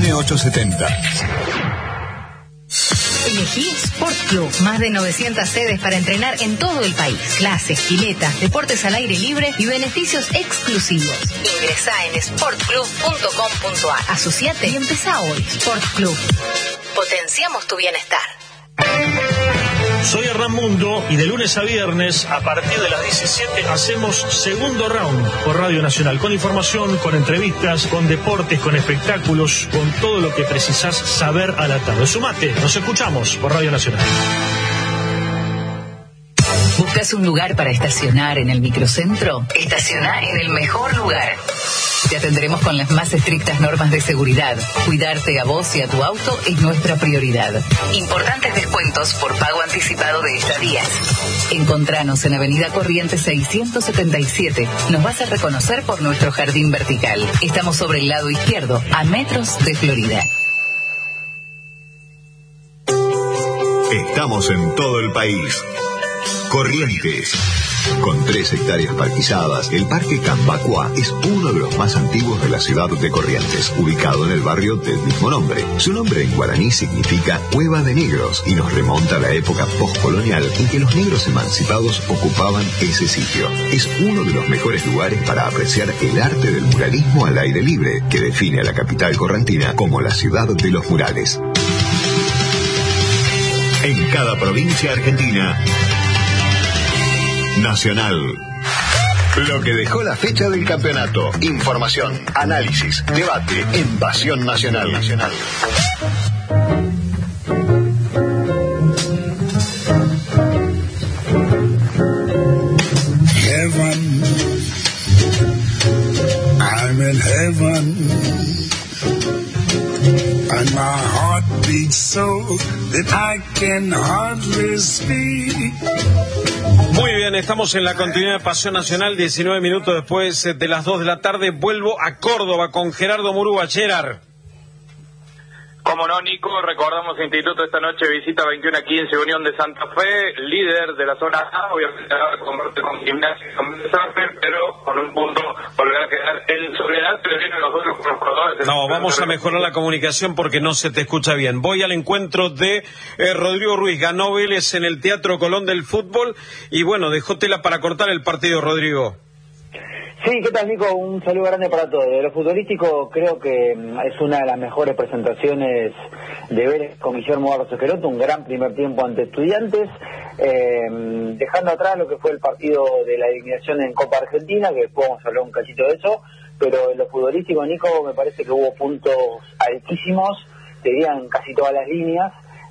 AM870. Elegí Sport Club, más de 900 sedes para entrenar en todo el país. Clases, piletas, deportes al aire libre y beneficios exclusivos. Ingresá en sportclub.com.ar. Asociate y empezá hoy. Sport Club. Potenciamos tu bienestar. Soy Hernán Mundo y de lunes a viernes, a partir de las 17, hacemos Segundo Round por Radio Nacional. Con información, con entrevistas, con deportes, con espectáculos, con todo lo que precisás saber a la tarde. Sumate, nos escuchamos por Radio Nacional. ¿Buscas un lugar para estacionar en el microcentro? Estaciona en el mejor lugar. Te atendremos con las más estrictas normas de seguridad. Cuidarte a vos y a tu auto es nuestra prioridad. Importantes descuentos por pago anticipado de estadías. Encontranos en Avenida Corrientes 677. Nos vas a reconocer por nuestro jardín vertical. Estamos sobre el lado izquierdo, a metros de Florida. Estamos en todo el país. Corrientes. Con 3 hectáreas parquizadas, el Parque Cambacua es uno de los más antiguos de la ciudad de Corrientes, ubicado en el barrio del mismo nombre. Su nombre en guaraní significa Cueva de Negros y nos remonta a la época postcolonial en que los negros emancipados ocupaban ese sitio. Es uno de los mejores lugares para apreciar el arte del muralismo al aire libre, que define a la capital correntina como la ciudad de los murales. En cada provincia argentina, Nacional. Lo que dejó la fecha del campeonato. Información, análisis, debate en Pasión Nacional. Heaven, I'm in heaven, and my heart beats so that I can hardly speak. Muy bien, estamos en la continuidad de Pasión Nacional, 19 minutos después de las 2 de la tarde. Vuelvo a Córdoba con Gerardo Murúa. Gerard. Como no, Nico, recordamos Instituto esta noche visita 21-15 Unión de Santa Fe, líder de la zona A, obviamente con Gimnasia y con Santa Fe, pero con un punto volverá a quedar en soledad, pero vienen los otros jugadores. No, vamos a mejorar la comunicación porque no se te escucha bien. Voy al encuentro de Rodrigo Ruiz. Ganó Vélez en el Teatro Colón del fútbol y bueno, dejó tela para cortar el partido, Rodrigo. Sí, ¿qué tal, Nico? Un saludo grande para todos. De lo futbolístico, creo que es una de las mejores presentaciones de Vélez con Guillermo Barros Esqueloto, un gran primer tiempo ante Estudiantes, dejando atrás lo que fue el partido de la eliminación en Copa Argentina, que después vamos a hablar un cachito de eso, pero en lo futbolístico, Nico, me parece que hubo puntos altísimos, te dirían casi todas las líneas,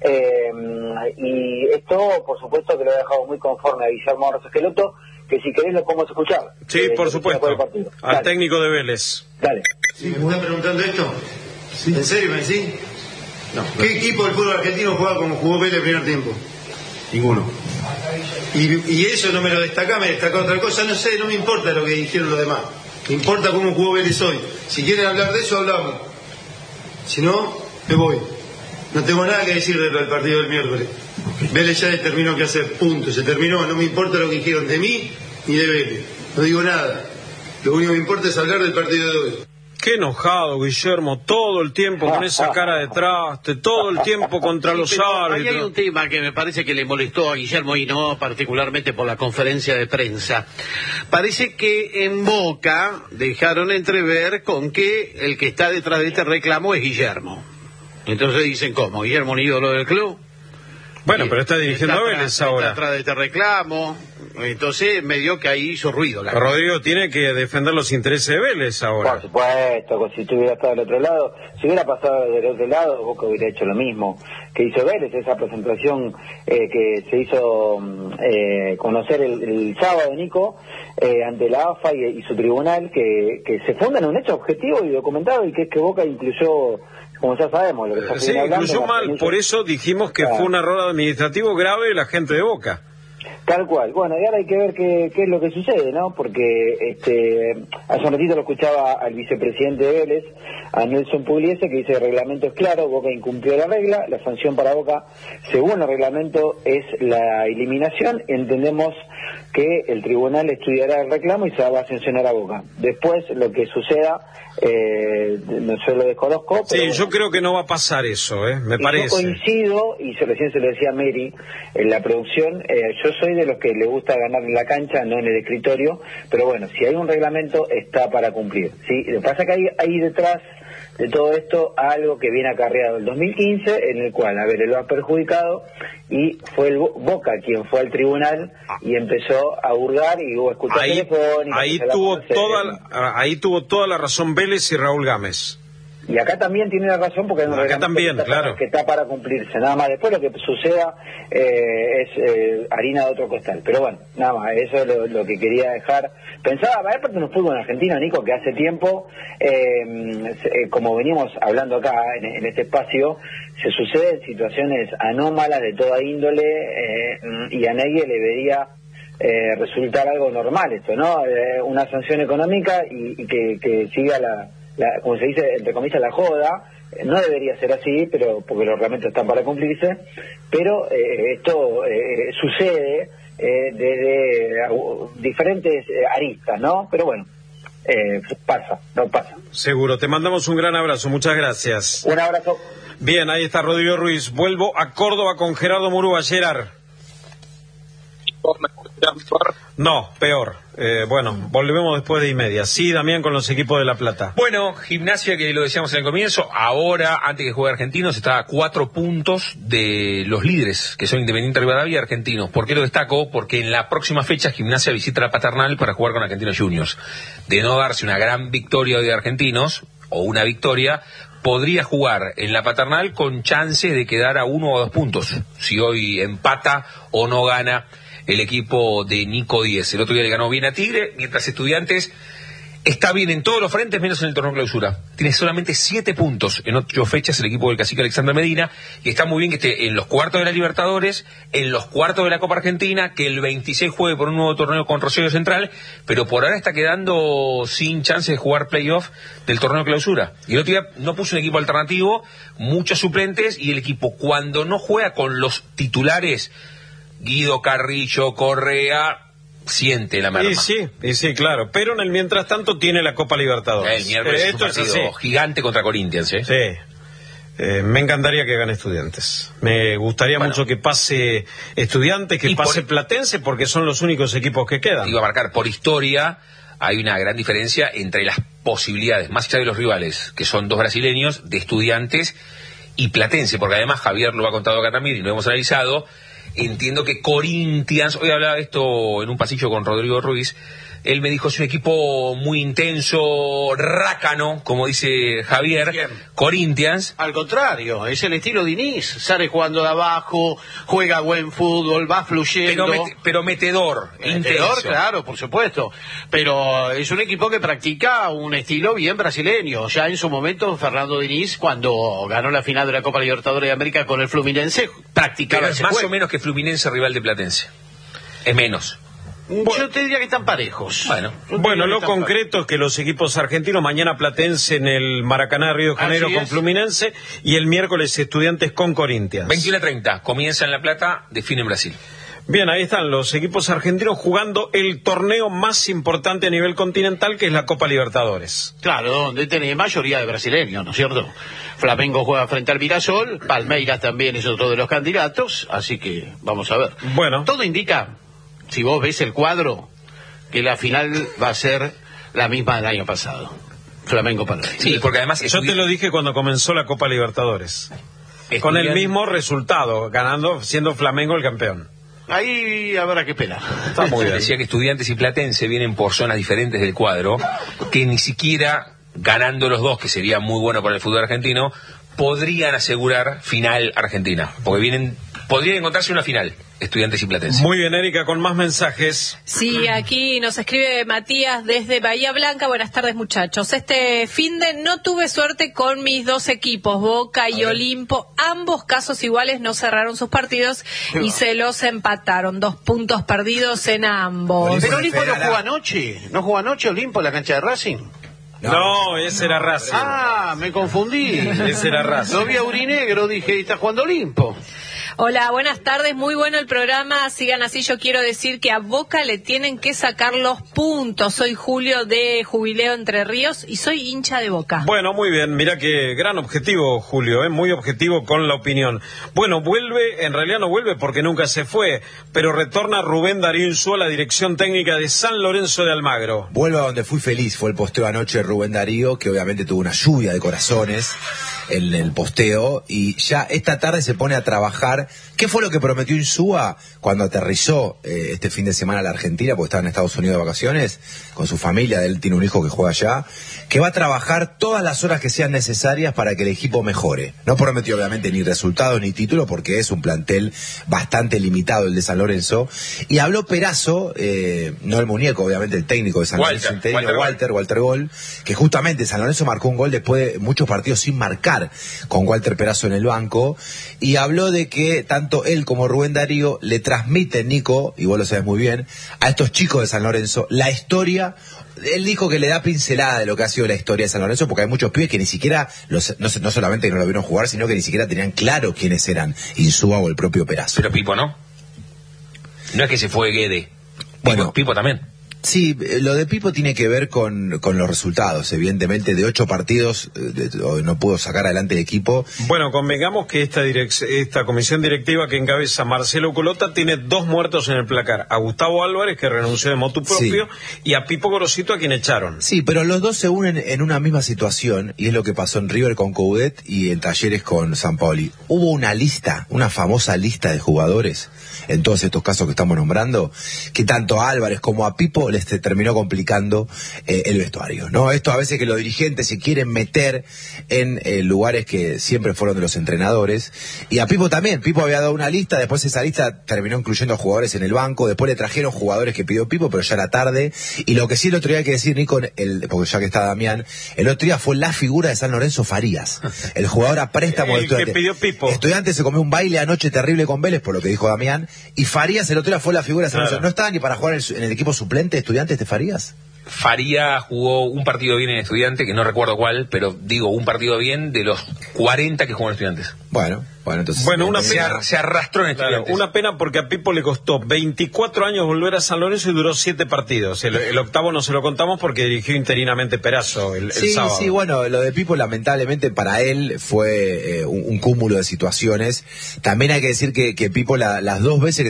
y esto, por supuesto, que lo ha dejado muy conforme a Guillermo Barros Esqueloto, que si querés lo podemos escuchar. Sí, por supuesto. Al técnico de Vélez. Dale. ¿Sí, me están preguntando esto? ¿Sí? ¿En serio me decís? No. ¿Qué equipo del fútbol argentino juega como jugó Vélez el primer tiempo? Ninguno. Y eso no me lo destaca, me destaca otra cosa, no sé, no me importa lo que dijeron los demás. Me importa cómo jugó Vélez hoy. Si quieren hablar de eso, hablamos. Si no, me voy. No tengo nada que decir del partido del miércoles. Vélez ya determinó qué hacer, punto, se terminó, no me importa lo que dijeron de mí ni de Vélez, no digo nada, lo único que me importa es hablar del partido de hoy. Qué enojado, Guillermo, todo el tiempo con esa cara de traste, todo el tiempo contra los árbitros. Hay un tema que me parece que le molestó a Guillermo y no particularmente por la conferencia de prensa. Parece que en Boca dejaron entrever con que el que está detrás de este reclamo es Guillermo. Entonces dicen, ¿cómo? ¿Guillermo un ídolo del club? Bueno, pero está dirigiendo a Vélez ahora. Está atrás de este reclamo. Entonces medio que ahí hizo ruido. Rodrigo tiene que defender los intereses de Vélez ahora. Por supuesto, si tú hubieras estado del otro lado, si hubiera pasado del otro lado, Boca hubiera hecho lo mismo que hizo Vélez, esa presentación que se hizo conocer el sábado, Nico, ante la AFA y su tribunal, que se funda en un hecho objetivo y documentado, y que es que Boca incluyó, como ya sabemos, lo que sí, incluyó mal, por eso dijimos que fue un error administrativo grave de la gente de Boca. Tal cual. Bueno, y ahora hay que ver qué es lo que sucede, ¿no? Porque hace un ratito lo escuchaba al vicepresidente de Vélez, a Nelson Pugliese, que dice: el reglamento es claro, Boca incumplió la regla, la sanción para Boca, según el reglamento, es la eliminación. Entendemos que el tribunal estudiará el reclamo y se va a sancionar a Boca. Después, lo que suceda, yo lo desconozco. Sí, pero yo creo que no va a pasar eso, me parece. Yo coincido, y recién se lo decía a Mary, en la producción, yo soy de los que le gusta ganar en la cancha, no en el escritorio, pero bueno, si hay un reglamento, está para cumplir, ¿sí? Lo que pasa es que hay detrás de todo esto algo que viene acarreado el 2015, en el cual, lo ha perjudicado, y fue el Boca quien fue al tribunal y empezó a hurgar y hubo escuchas telefónicas. Ahí tuvo toda la razón Vélez y Raúl Gámez. Y acá también tiene la razón, porque acá también, claro, que está para cumplirse, nada más. Después lo que suceda es harina de otro costal, pero bueno, nada más, eso es lo que quería dejar. Pensaba, aparte de un fútbol argentino, Nico, que hace tiempo, como venimos hablando acá en este espacio, se suceden situaciones anómalas de toda índole, y a nadie le debería resultar algo normal esto, ¿no? Una sanción económica y que siga como se dice, entre comillas, la joda. No debería ser así, pero porque los reglamentos están para cumplirse, pero esto sucede desde diferentes aristas, ¿no? Pero bueno, no pasa. Seguro, te mandamos un gran abrazo, muchas gracias. Un abrazo. Bien, ahí está Rodrigo Ruiz. Vuelvo a Córdoba con Gerardo Murúa. Gerard. No, peor. Bueno, volvemos después de 1:30. Sí, Damián, con los equipos de La Plata. Bueno, Gimnasia, que lo decíamos en el comienzo, ahora, antes que juegue Argentinos, está a 4 puntos de los líderes, que son Independiente Rivadavia y Argentinos. ¿Por qué lo destaco? Porque en la próxima fecha Gimnasia visita la Paternal para jugar con Argentinos Juniors. De no darse una gran victoria de Argentinos, o una victoria, podría jugar en la Paternal con chance de quedar a 1 o 2 puntos, si hoy empata o no gana el equipo de Nico Díez. El otro día le ganó bien a Tigre, mientras Estudiantes está bien en todos los frentes, menos en el torneo clausura. Tiene solamente 7 puntos en 8 fechas el equipo del cacique Alexander Medina, y está muy bien que esté en los cuartos de la Libertadores, en los cuartos de la Copa Argentina, que el 26 juegue por un nuevo torneo con Rosario Central, pero por ahora está quedando sin chance de jugar playoff del torneo clausura. Y el otro día no puso un equipo alternativo, muchos suplentes, y el equipo, cuando no juega con los titulares, Guido, Carrillo, Correa, siente la merma. Y sí, claro. Pero en el mientras tanto tiene la Copa Libertadores. El miércoles es un partido gigante contra Corinthians, Sí. Me encantaría que gane Estudiantes. Me gustaría mucho que pase Estudiantes, que pase Platense, porque son los únicos equipos que quedan. Iba a marcar, por historia, hay una gran diferencia entre las posibilidades, más allá de los rivales, que son 2 brasileños, de Estudiantes y Platense, porque además Javier lo ha contado acá también y lo hemos analizado. Entiendo que Corinthians, hoy hablaba de esto en un pasillo con Rodrigo Ruiz, él me dijo, es un equipo muy intenso, rácano, como dice Javier. Bien. Corinthians. Al contrario, es el estilo Diniz, sale jugando de abajo, juega buen fútbol, va fluyendo. Pero metedor, intenso. Claro, por supuesto. Pero es un equipo que practica un estilo bien brasileño. Ya en su momento, Fernando Diniz, cuando ganó la final de la Copa Libertadores de América con el Fluminense, practicaba ese más o menos que Fluminense, rival de Platense. Es menos. Yo te diría que están parejos. Bueno, lo concreto es que los equipos argentinos, mañana Platense en el Maracaná, Río de Janeiro, con Fluminense, y el miércoles Estudiantes con Corinthians. 21:30, comienza en La Plata, define en Brasil. Bien, ahí están los equipos argentinos jugando el torneo más importante a nivel continental, que es la Copa Libertadores. Claro, donde tenés mayoría de brasileños, ¿no es cierto? Flamengo juega frente al Mirasol, Palmeiras también es otro de los candidatos, así que vamos a ver. Bueno. Todo indica, si vos ves el cuadro, que la final va a ser la misma del año pasado. Flamengo-Palmeiras. Sí, porque además... Yo te lo dije cuando comenzó la Copa Libertadores. Con el mismo resultado, siendo Flamengo el campeón. Ahí habrá que esperar. Está muy bien. Decía que Estudiantes y Platense vienen por zonas diferentes del cuadro, que ni siquiera ganando los dos, que sería muy bueno para el fútbol argentino, podrían asegurar final Argentina, porque podrían encontrarse una final, Estudiantes y Platense. Muy bien, Erika, con más mensajes. Sí, aquí nos escribe Matías desde Bahía Blanca. Buenas tardes, muchachos. Este finde no tuve suerte con mis 2 equipos, Boca y Olimpo. Ambos casos iguales no cerraron sus partidos y se los empataron. 2 puntos perdidos en ambos. Pero Olimpo no jugó anoche. ¿No jugó anoche Olimpo en la cancha de Racing? No, ese era Racing. Ah, me confundí. Ese era Racing. Lo vi a Urinegro, dije, está jugando Olimpo. Hola, buenas tardes, muy bueno el programa, sigan así. Yo quiero decir que a Boca le tienen que sacar los puntos. Soy Julio de Jubileo Entre Ríos y soy hincha de Boca. Bueno, muy bien, mira qué gran objetivo, Julio, muy objetivo con la opinión. Bueno, vuelve, en realidad no vuelve porque nunca se fue, pero retorna Rubén Darío Insúa a la dirección técnica de San Lorenzo de Almagro. Vuelvo a donde fui feliz, fue el posteo anoche de Rubén Darío, que obviamente tuvo una lluvia de corazones en el posteo, y ya esta tarde se pone a trabajar. ¿Qué fue lo que prometió Insúa cuando aterrizó este fin de semana a la Argentina, porque estaba en Estados Unidos de vacaciones con su familia? Él tiene un hijo que juega allá, que va a trabajar todas las horas que sean necesarias para que el equipo mejore. No prometió obviamente ni resultados ni título, porque es un plantel bastante limitado el de San Lorenzo. Y habló Perazo, no el muñeco, obviamente el técnico de San Lorenzo, Walter Gol, que justamente San Lorenzo marcó un gol después de muchos partidos sin marcar, con Walter Perazo en el banco, y habló de que tanto él como Rubén Darío le transmiten, Nico, y vos lo sabes muy bien, a estos chicos de San Lorenzo la historia. Él dijo que le da pincelada de lo que ha sido la historia de San Lorenzo, porque hay muchos pibes que ni siquiera, no solamente que no lo vieron jugar, sino que ni siquiera tenían claro quiénes eran Insúa o el propio Perazo. Pero Pipo no. No es que se fue Guede. Bueno, Pipo también. Sí, lo de Pipo tiene que ver con los resultados. Evidentemente, de 8 partidos no pudo sacar adelante el equipo. Bueno, convengamos que esta comisión directiva que encabeza Marcelo Colota tiene 2 muertos en el placar. A Gustavo Álvarez, que renunció de motu propio, sí, y a Pipo Gorosito, a quien echaron. Sí, pero los dos se unen en una misma situación, y es lo que pasó en River con Coudet y en Talleres con Sampaoli. Hubo una lista, una famosa lista de jugadores, en todos estos casos que estamos nombrando, que tanto a Álvarez como a Pipo les terminó complicando el vestuario, ¿no? Esto a veces que los dirigentes se quieren meter en lugares que siempre fueron de los entrenadores, y a Pipo también. Pipo había dado una lista, después esa lista terminó incluyendo jugadores en el banco, después le trajeron jugadores que pidió Pipo, pero ya era tarde. Y lo que sí el otro día hay que decir, Nico, porque ya que está Damián, el otro día fue la figura de San Lorenzo Farías, el jugador a préstamo del Estudiantes. Que pidió Pipo. Estudiantes se comió un baile anoche terrible con Vélez, por lo que dijo Damián, y Farías el otro día fue la figura de San Lorenzo. No estaba ni para jugar en el equipo suplente de Estudiantes de Farías. Faría jugó un partido bien en Estudiantes, que no recuerdo cuál, pero digo, un partido bien de los 40 que jugó en Estudiantes. Bueno, entonces... Bueno, una pena. Se arrastró en Estudiantes. Claro, una pena porque a Pipo le costó 24 años volver a San Lorenzo y duró 7 partidos. El octavo no se lo contamos porque dirigió interinamente Perazo el sábado. Sí, bueno, lo de Pipo lamentablemente para él fue un cúmulo de situaciones. También hay que decir que Pipo las 2 veces que